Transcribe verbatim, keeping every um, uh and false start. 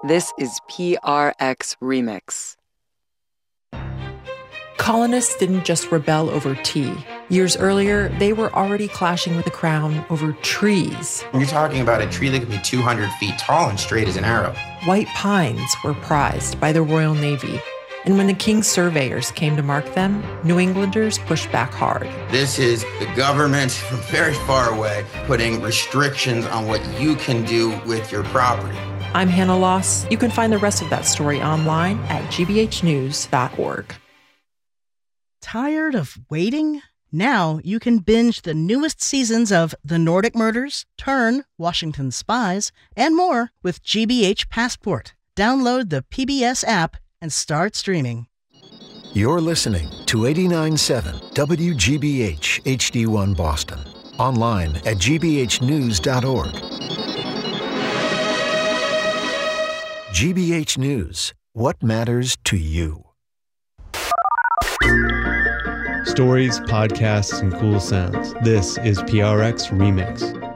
This is P R X Remix. Colonists didn't just rebel over tea. Years earlier, they were already clashing with the crown over trees. You're talking about a tree that could be two hundred feet tall and straight as an arrow. White pines were prized by the Royal Navy, and when the king's surveyors came to mark them, New Englanders pushed back hard. This is the government from very far away putting restrictions on what you can do with your property. I'm Hannah Loss. You can find the rest of that story online at g b h news dot org. Tired of waiting? Now you can binge the newest seasons of The Nordic Murders, Turn, Washington Spies, and more with G B H Passport. Download the P B S app and start streaming. You're listening to eighty-nine point seven W G B H H D one Boston. Online at g b h news dot org. G B H News. What matters to you? Stories, podcasts, and cool sounds. This is P R X Remix.